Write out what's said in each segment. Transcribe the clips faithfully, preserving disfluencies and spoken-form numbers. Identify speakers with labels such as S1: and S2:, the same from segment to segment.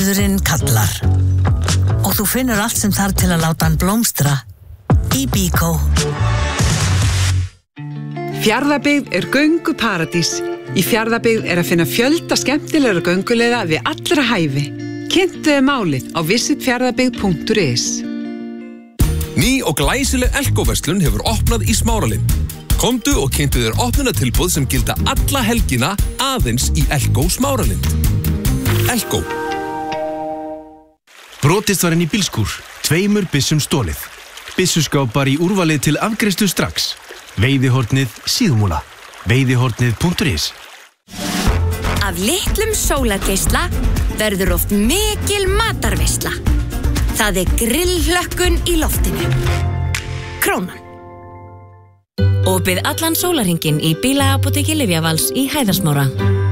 S1: Vörðurinn kallar. Og þú finnur allt sem þarf til að láta hann blómstra í Bíkó.
S2: Fjarðabyggð er gönguparadís. Í Fjarðabyggð er að finna fjölda skemmtilegra gönguleiða við allra hæfi. Kynntu þið málið á visit fjarðabyggð punktur is.
S3: Ný og glæsileg Elko-verslun hefur opnað í Smáralind. Komdu og kynntu þér opnunartilboð sem gilda alla helgina aðeins í Elko Smáralind. Elko.
S4: Brotist var inn í bílskúr, tveimur byssum stólið. Byssuskápar í úrvalið til afgreiðslu strax. Veiðihornið síðumúla. Veiðihornið punktur is.
S5: Af litlum sólargeisla verður oft mikil matarveisla. Það er grillhlökkun í loftinu. Krónan. Opið allan sólarhringinn í bílaapóteki Lyfjavals í Hæðarsmára.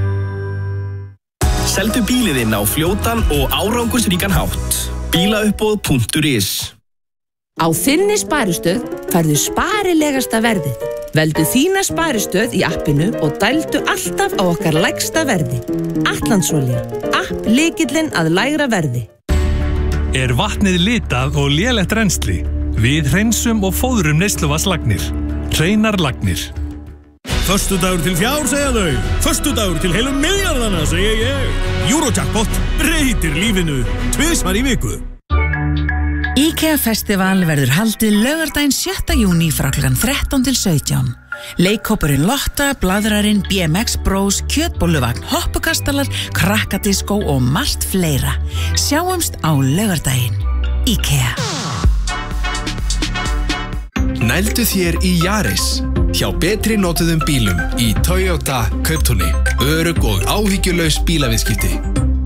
S6: Seldu bíliðinn á fljótan og árangursríkan hátt. bílauppboð punktur is.
S7: Á þinni sparistöð færðu sparilegasta verðið. Veldu þína sparistöð í appinu og dældu alltaf á okkar lægsta verði. Atlandsolía, app lykillinn að lægra verði.
S8: Er vatnið litað og lélegt rennsli? Við hreinsum og fóðrum neysluvatnslagnir. Hreinar lagnir.
S9: Föstudagur til fjár, segja þau. Föstudagur til heilum milljarðana, segja ég. Eurojackpot breytir lífinu tvisvar í viku.
S1: IKEA Festival verður haldið laugardaginn sjötta júní frá klukkan þrettán til sautján. Leikhópurinn Lotta, Bladrarinn, B M X Bros, Kjötbolluvagn, Hoppukastalar, Krakkadiskó og margt fleira. Sjáumst á laugardaginn. IKEA.
S10: Nældu þér í Yaris. Hjá betri notuðum bílum í Toyota Kauptúni. Örugg og áhyggjulaus bílaviðskipti.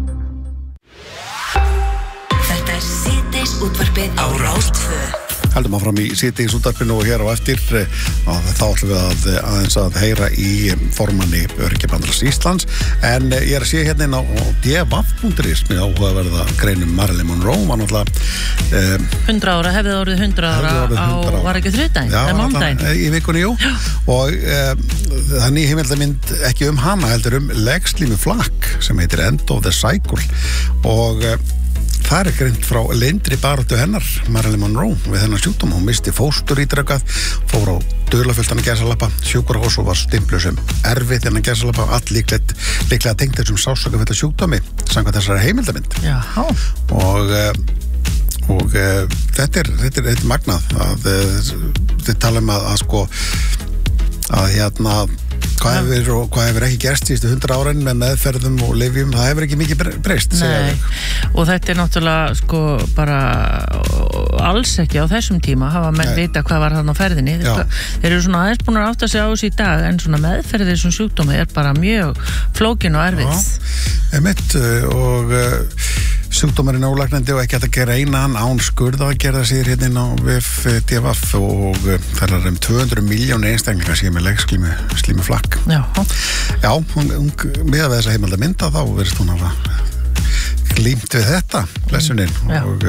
S5: Þetta er síðdeis útvarpið á Rás tvö.
S11: Haldum áfram í síðdeis útvarpinu og hér á eftir og þá ætlum við að aðeins að heyra í formanni Öryrkjabandalags Íslands en ég er að sé hérna inn á d v punktur is með áhugaverða greinum Marilyn Monroe var náttúrulega um,
S12: hundrað ára, hefði orðið hundrað ára á, var ekki þriðdæn, eða mándæn
S11: í vikunni, jú já. Og um, það er ný heimildamynd ekki um hana heldur um legslímu flakk sem heitir End of the Cycle og um, það er greint frá leyndri baráttu hennar Marilyn Monroe við þennan sjúkdóm hún misti fóstur ítrekað fór á dularfulltan gæsalappa sjúkrahús og var stimpluð sem erfið þennan gæsalappa allt líklegt líklega tengt þessum sársaukafullu sjúkdómi samkvæmt þessari heimildamynd
S12: Jaha.
S11: og og uh, þetta er þetta er eitt magnað að þið tala um að, að sko að hérna hvað hefur, og hvað hefur ekki gerst síðustu hundra árin með meðferðum og lyfjum, það hefur ekki mikið breyst.
S12: Nei, og þetta er náttúrulega sko bara alls ekki á þessum tíma hafa menn Nei. Vita hvað var þarna á ferðinni. Þeir, þeir eru svona aðeins búin að átta sig á þessu í dag en svona meðferðið þessum sjúkdómi er bara mjög flókin og erfið.
S11: Já, einmitt og uh, sjúkdómurinn er ólæknandi og ekki hægt að gera eina hann án skurða að gera síður hérna inn á V F D V og það er um tvö hundruð milljónir einstaklingar sem er með legslímu slímu flakk.
S12: Já.
S11: Já, hún, hún með að þessa heimilda mynda þá verðist hún alveg glímt við þetta, lesunin og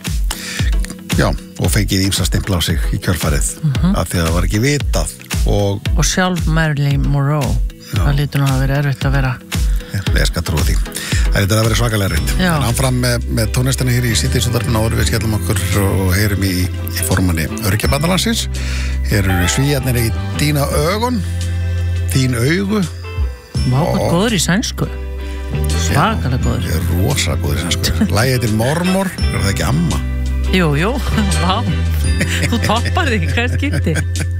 S11: já, og fengið ýmsa stimpla á sig í kjölfarið mm-hmm. af því að það var ekki vitað og,
S12: og sjálf Marilyn Monroe já. Það lítur nú að vera erfitt að vera
S11: ég skal trúa því. Það er þetta að vera svakalega erfitt. En áfram með, með tónlistina hér í síðdegisútvarpinu áður við skellum okkur og heyrum í, í formanni Öryrkjabandalagsins. Hér eru svíjarnir í Dína Ögon, Þín augu.
S12: Vá, hvað góður í sænsku. Svakalega góður.
S11: Ég er rosa góður í sænsku. Lagið heitir Mormor, er það ekki amma?
S12: Jú, jú, vá. Þú toppar þig, hvað er skipti?